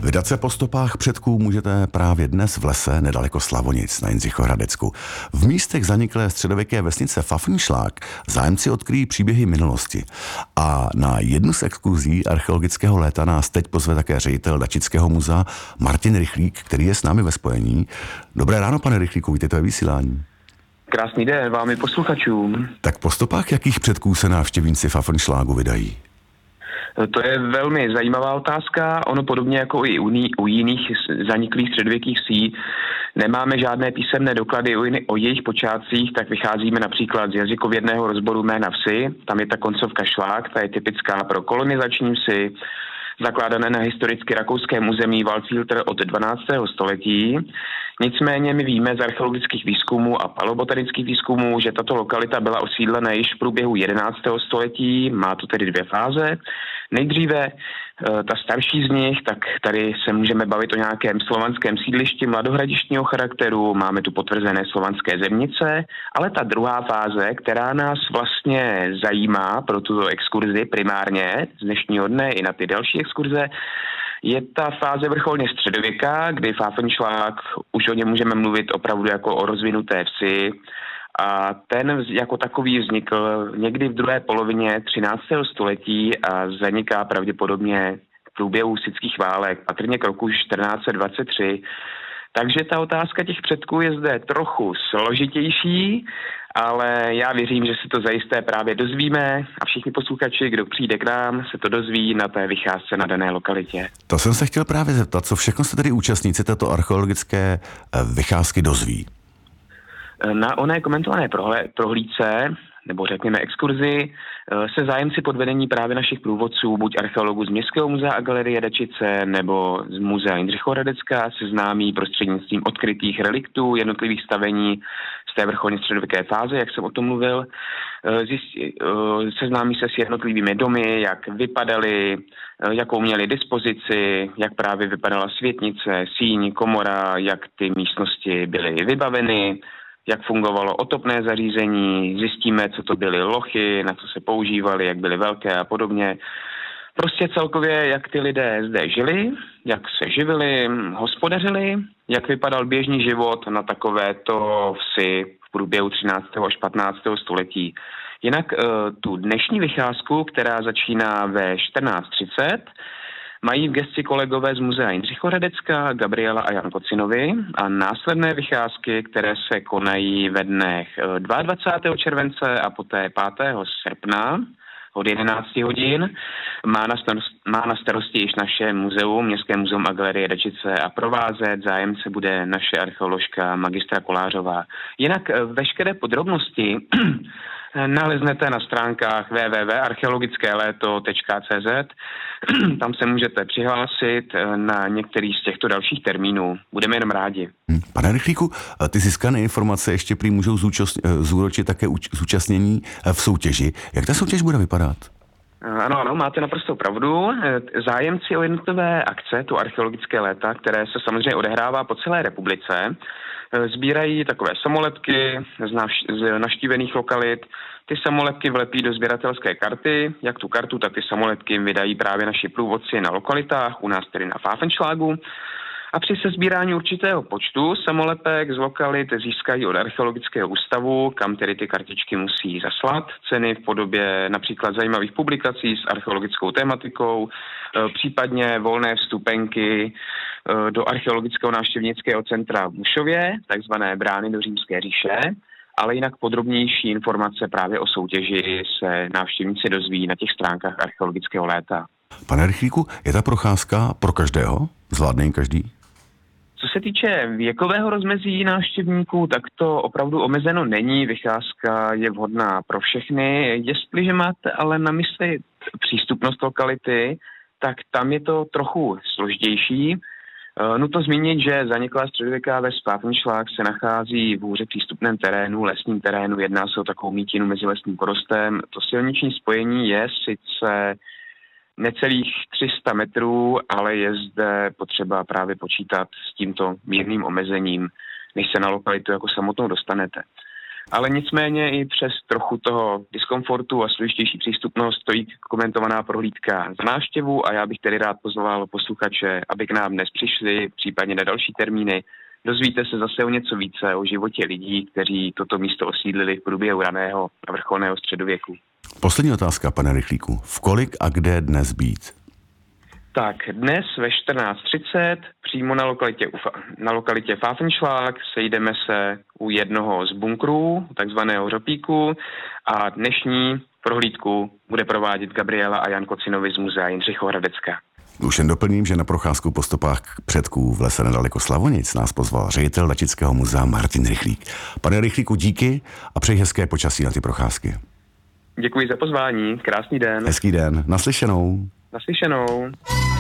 Vydat se po stopách předků můžete právě dnes v lese nedaleko Slavonic na Jindřichohradecku. V místech zaniklé středověké vesnice Pfaffenschlag zájemci odkryjí příběhy minulosti. A na jednu z exkurzí archeologického léta nás teď pozve také ředitel Dačického muzea Martin Rychlík, který je s námi ve spojení. Dobré ráno, pane Rychlíku, vítejte ve vysílání. Krásný den vám i posluchačům. Tak po stopách jakých předků se návštěvníci Pfaffenschlagu vydají? To je velmi zajímavá otázka. Ono podobně jako i u jiných zaniklých středověkých vsí nemáme žádné písemné doklady o jejich počátcích, tak vycházíme například z jazykovědného rozboru jména vsi. Tam je ta koncovka šlák, ta je typická pro kolonizační vsi, zakládané na historicky rakouském území Waldfilter od 12. století. Nicméně my víme z archeologických výzkumů a palobotanických výzkumů, že tato lokalita byla osídlena již v průběhu 11. století, má to tedy dvě fáze. Nejdříve ta starší z nich, tak tady se můžeme bavit o nějakém slovanském sídlišti mladohradištního charakteru, máme tu potvrzené slovanské zemnice, ale ta druhá fáze, která nás vlastně zajímá pro tuto exkurzi primárně z dnešního dne i na ty další exkurze, je ta fáze vrcholně středověká, kdy Pfaffenschlag, už o něm můžeme mluvit opravdu jako o rozvinuté vsi, a ten jako takový vznikl někdy v druhé polovině 13. století a zaniká pravděpodobně v průběhu husitských válek, patrně k roku 1423. Takže ta otázka těch předků je zde trochu složitější, ale já věřím, že si to zajisté právě dozvíme a všichni posluchači, kdo přijde k nám, se to dozví na té vycházce na dané lokalitě. To jsem se chtěl právě zeptat, co všechno se tedy účastníci této archeologické vycházky dozví? Na oné komentované prohlídce, nebo řekněme exkurzi, se zájemci pod vedení právě našich průvodců, buď archeologů z Městského muzea a galerie Dačice, nebo z muzea Jindřichohradecka, seznámí prostřednictvím odkrytých reliktů jednotlivých stavení z té vrcholně středověké fáze, jak jsem o tom mluvil. Seznámí se s jednotlivými domy, jak vypadaly, jakou měli dispozici, jak právě vypadala světnice, síň, komora, jak ty místnosti byly vybaveny, jak fungovalo otopné zařízení, zjistíme, co to byly lochy, na co se používaly, jak byly velké a podobně. Prostě celkově, jak ty lidé zde žili, jak se živili, hospodařili, jak vypadal běžný život na takovéto vsi v průběhu 13. až 15. století. Jinak tu dnešní vycházku, která začíná ve 14:30, mají v gesci kolegové z muzea Jindřichohradecka, Gabriela a Jan Kocinovi, a následné vycházky, které se konají ve dnech 22. července a poté 5. srpna od 11 hodin, má na starosti již naše muzeum, Městské muzeum a galerie Dačice, a provázet zájemce bude naše archeoložka magistra Kolářová. Jinak veškeré podrobnosti naleznete na stránkách www.archeologickéléto.cz. Tam se můžete přihlásit na některý z těchto dalších termínů. Budeme jenom rádi. Pane Rychlíku, ty získané informace ještě prý můžou zúročit také zúčastnění v soutěži. Jak ta soutěž bude vypadat? Ano, máte naprosto pravdu. Zájemci o jednotlivé akce, tu archeologické léta, které se samozřejmě odehrává po celé republice, sbírají takové samolepky z navštívených lokalit. Ty samolepky vlepí do sběratelské karty. Jak tu kartu, tak ty samolepky vydají právě naši průvodci na lokalitách, u nás tedy na Pfaffenschlagu. A při sesbírání určitého počtu samolepek z lokalit získají od archeologického ústavu, kam tedy ty kartičky musí zaslat, ceny v podobě například zajímavých publikací s archeologickou tematikou, případně volné vstupenky do archeologického návštěvnického centra v Mušově, takzvané brány do Římské říše, ale jinak podrobnější informace právě o soutěži se návštěvníci dozví na těch stránkách archeologického léta. Pane Rychlíku, je ta procházka pro každého? Zvládne ji každý? Co se týče věkového rozmezí návštěvníků, tak to opravdu omezeno není. Vycházka je vhodná pro všechny. Jestliže máte ale na mysli přístupnost lokality, tak tam je to trochu složitější. Nutno zmínit, že zaniklá středověká ves Pfaffenschlag se nachází v hůře přístupném terénu, lesním terénu. Jedná se o takovou mítinu mezi lesním porostem. To silniční spojení je sice necelých 300 metrů, ale je zde potřeba právě počítat s tímto mírným omezením, než se na lokalitu jako samotnou dostanete. Ale nicméně i přes trochu toho diskomfortu a složitější přístupnost stojí komentovaná prohlídka za návštěvu a já bych tedy rád pozval posluchače, aby k nám dnes přišli, případně na další termíny. Dozvíte se zase o něco více o životě lidí, kteří toto místo osídlili v průběhu raného a vrcholného středověku. Poslední otázka, pane Rychlíku. V kolik a kde dnes být? Tak dnes ve 14:30 přímo na lokalitě Pfäffenschlag sejdeme se u jednoho z bunkrů, takzvaného Řopíku, a dnešní prohlídku bude provádět Gabriela a Jan Kocinovi z muzea Jindřichohradecka. Už jen doplním, že na procházku po stopách předků v lese nedaleko Slavonic nás pozval ředitel Letického muzea Martin Rychlík. Pane Rychlíku, díky a přeji hezké počasí na ty procházky. Děkuji za pozvání, krásný den. Hezký den, naslyšenou. Naslyšenou.